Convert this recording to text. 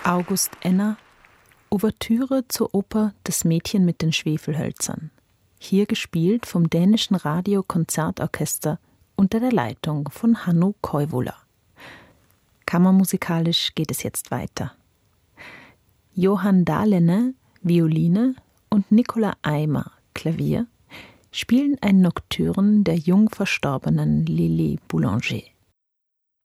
August Enner, Ouvertüre zur Oper Das Mädchen mit den Schwefelhölzern. Hier gespielt vom dänischen Radiokonzertorchester unter der Leitung von Hannu Koivula. Kammermusikalisch geht es jetzt weiter. Johan Dahlene, Violine und Nicola Eimer, Klavier, spielen ein Nocturne der jung verstorbenen Lili Boulanger.